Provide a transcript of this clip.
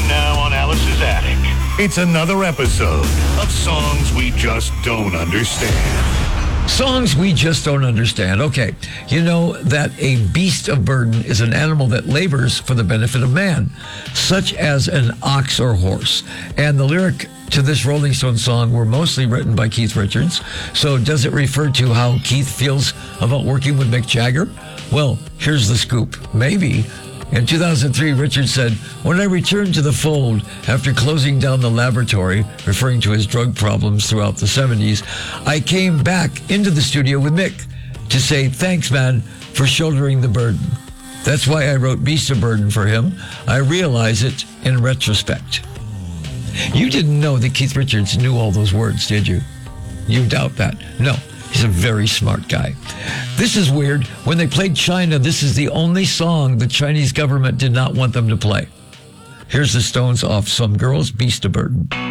And now on Alice's Attic, it's another episode of Songs We Just Don't Understand. Songs we just don't understand. Okay, you know that a beast of burden is an animal that labors for the benefit of man, such as an ox or horse. And the lyric to this Rolling Stone song were mostly written by Keith Richards. So does it refer to how Keith feels about working with Mick Jagger? Well, here's the scoop. Maybe. In 2003, Richards said, "When I returned to the fold after closing down the laboratory," referring to his drug problems throughout the 70s, "I came back into the studio with Mick to say, thanks, man, for shouldering the burden. That's why I wrote Beast of Burden for him. I realize it in retrospect." You didn't know that Keith Richards knew all those words, did you? You doubt that? No. He's a very smart guy. This is weird. When they played China, this is the only song the Chinese government did not want them to play. Here's the Stones off Some Girls' Beast of Burden.